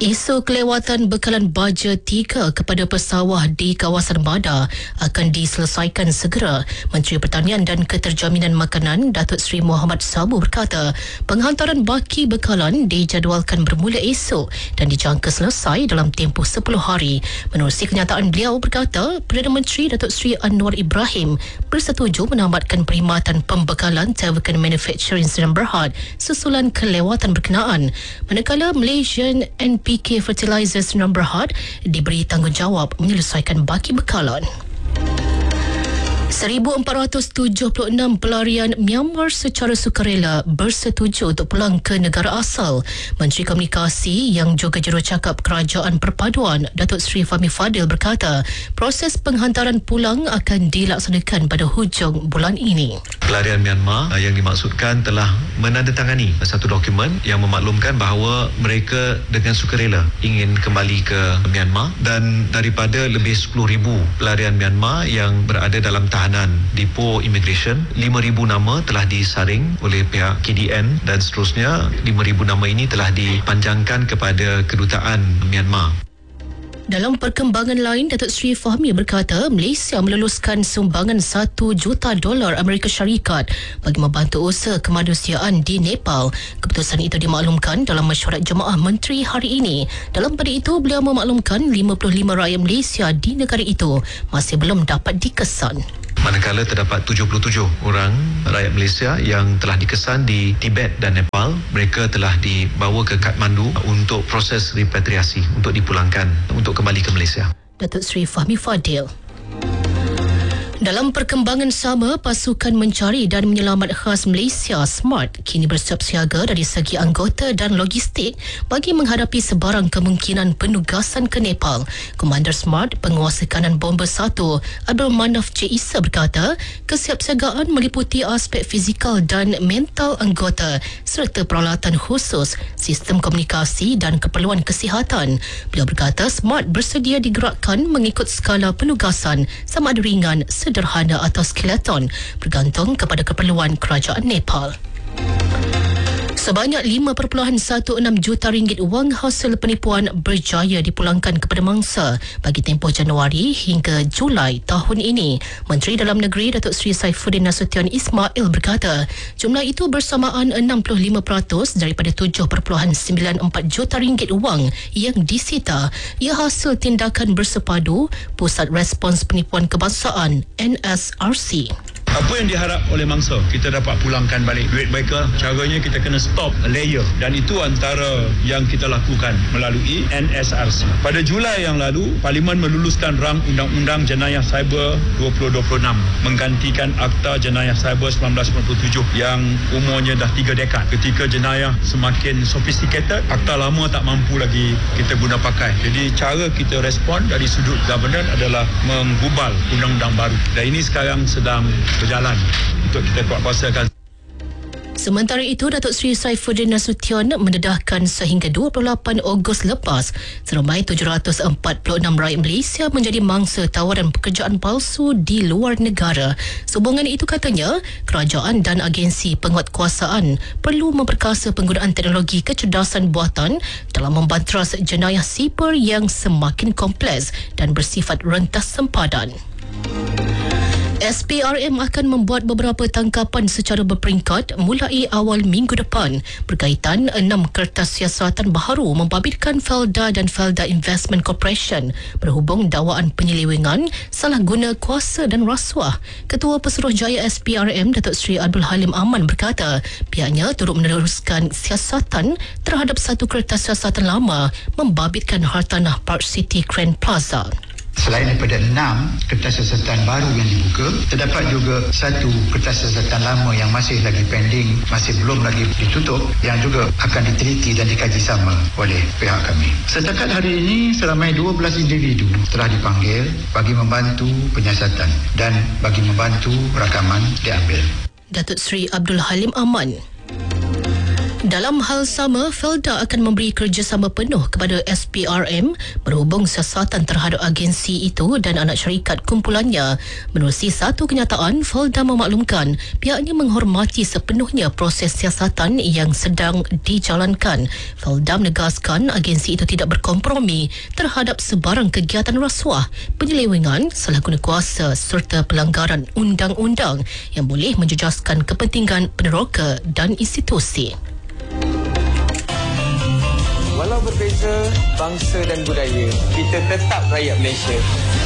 Isu kelewatan bekalan baja 3 kepada pesawah di kawasan Bada akan diselesaikan segera. Menteri Pertanian dan Keterjaminan Makanan Datuk Seri Muhammad Sabu berkata penghantaran baki bekalan dijadualkan bermula esok dan dijangka selesai dalam tempoh 10 hari. Menerusi kenyataan beliau berkata Perdana Menteri Datuk Seri Anwar Ibrahim bersetuju menamatkan perkhidmatan pembekalan Tavern Manufacturing Sdn Bhd susulan kelewatan berkenaan. Manakala Malaysian NPK Fertilizers Sdn Bhd diberi tanggungjawab menyelesaikan baki bekalan. 1,476 pelarian Myanmar secara sukarela bersetuju untuk pulang ke negara asal. Menteri Komunikasi yang juga jurucakap Kerajaan Perpaduan Datuk Seri Fahmi Fadil berkata proses penghantaran pulang akan dilaksanakan pada hujung bulan ini. Pelarian Myanmar yang dimaksudkan telah menandatangani satu dokumen yang memaklumkan bahawa mereka dengan sukarela ingin kembali ke Myanmar, dan daripada lebih 10,000 pelarian Myanmar yang berada dalam tahanan Depo Immigration, 5,000 nama telah disaring oleh pihak KDN dan seterusnya 5,000 nama ini telah dipanjangkan kepada kedutaan Myanmar. Dalam perkembangan lain, Datuk Seri Fahmi berkata Malaysia meluluskan sumbangan $1 juta Amerika Syarikat bagi membantu usaha kemanusiaan di Nepal. Keputusan itu dimaklumkan dalam mesyuarat Jemaah Menteri hari ini. Dalam pada itu, beliau memaklumkan 55 rakyat Malaysia di negara itu masih belum dapat dikesan. Manakala terdapat 77 orang rakyat Malaysia yang telah dikesan di Tibet dan Nepal, mereka telah dibawa ke Kathmandu untuk proses repatriasi untuk dipulangkan untuk kembali ke Malaysia. Datuk Seri Fahmi Fadil. Dalam perkembangan sama, pasukan mencari dan menyelamat khas Malaysia SMART kini bersiap siaga dari segi anggota dan logistik bagi menghadapi sebarang kemungkinan penugasan ke Nepal. Komander SMART Penguasa Kanan Bomber 1 Abdul Manaf J. Issa berkata kesiapsiagaan meliputi aspek fizikal dan mental anggota serta peralatan khusus, sistem komunikasi dan keperluan kesihatan. Beliau berkata SMART bersedia digerakkan mengikut skala penugasan sama ada ringan, sederhana atau skeleton bergantung kepada keperluan kerajaan Nepal. Sebanyak 5.16 juta ringgit wang hasil penipuan berjaya dipulangkan kepada mangsa bagi tempoh Januari hingga Julai tahun ini. Menteri Dalam Negeri Datuk Seri Saifuddin Nasution Ismail berkata jumlah itu bersamaan 65% daripada 7.94 juta ringgit wang yang disita. Ia hasil tindakan bersepadu Pusat Respons Penipuan Kebangsaan NSRC. Apa yang diharap oleh mangsa, kita dapat pulangkan balik duit mereka. Caranya kita kena stop a layer, dan itu antara yang kita lakukan melalui NSRC. Pada Julai yang lalu, Parlimen meluluskan rang Undang-Undang Jenayah Cyber 2026 menggantikan Akta Jenayah Cyber 1997 yang umurnya dah 3 dekad. Ketika jenayah semakin sophisticated, akta lama tak mampu lagi kita guna pakai. Jadi cara kita respon dari sudut governance adalah menggubal undang-undang baru. Dan ini sekarang sedang berjalan untuk kita kuatkuasakan. Sementara itu, Datuk Seri Saifuddin Nasution mendedahkan sehingga 28 Ogos lepas, seramai 746 rakyat Malaysia menjadi mangsa tawaran pekerjaan palsu di luar negara. Sehubungan itu katanya, kerajaan dan agensi penguatkuasaan perlu memperkasa penggunaan teknologi kecerdasan buatan dalam membantras jenayah siber yang semakin kompleks dan bersifat rentas sempadan. SPRM akan membuat beberapa tangkapan secara berperingkat mulai awal minggu depan berkaitan 6 kertas siasatan baharu membabitkan Felda dan Felda Investment Corporation berhubung dakwaan penyelewengan, salah guna kuasa dan rasuah. Ketua Pesuruhjaya SPRM Datuk Seri Abdul Halim Aman berkata pihaknya turut meneruskan siasatan terhadap satu kertas siasatan lama membabitkan hartanah Park City Grand Plaza. Selain daripada 6 kertas siasatan baru yang dibuka, terdapat juga satu kertas siasatan lama yang masih lagi pending, masih belum lagi ditutup, yang juga akan diteliti dan dikaji sama oleh pihak kami. Setakat hari ini, seramai 12 individu telah dipanggil bagi membantu penyiasatan dan bagi membantu rakaman diambil. Datuk Seri Abdul Halim Aman. Dalam hal sama, Felda akan memberi kerjasama penuh kepada SPRM berhubung siasatan terhadap agensi itu dan anak syarikat kumpulannya. Menerusi satu kenyataan, Felda memaklumkan pihaknya menghormati sepenuhnya proses siasatan yang sedang dijalankan. Felda menegaskan agensi itu tidak berkompromi terhadap sebarang kegiatan rasuah, penyelewengan, salah guna kuasa serta pelanggaran undang-undang yang boleh menjejaskan kepentingan peneroka dan institusi. Walau berbeza bangsa dan budaya, kita tetap rakyat Malaysia.